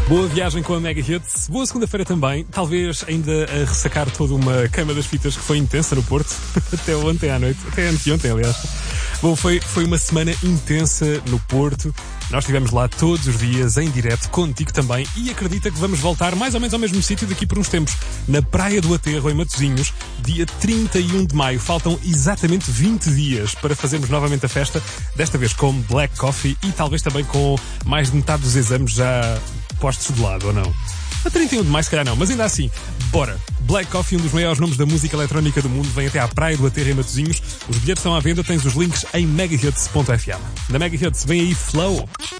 Boa viagem com a Mega Hits. Boa segunda-feira também. Talvez ainda a ressacar toda uma queima das fitas que foi intensa no Porto. Até ontem à noite. Até anteontem, aliás. Bom, foi uma semana intensa no Porto. Nós estivemos lá todos os dias, em direto, contigo também. E acredita que vamos voltar mais ou menos ao mesmo sítio daqui por uns tempos. Na Praia do Aterro, em Matosinhos, dia 31 de maio. Faltam exatamente 20 dias para fazermos novamente a festa. Desta vez com Black Coffee e talvez também com mais de metade dos exames já postos de lado, ou não? A 31 de maio, se calhar não, mas ainda assim, bora! Black Coffee, um dos maiores nomes da música eletrónica do mundo, vem até à Praia do Aterro em Matosinhos. Os bilhetes estão à venda, tens os links em megahits.fm. Na Mega Hits vem aí Flow.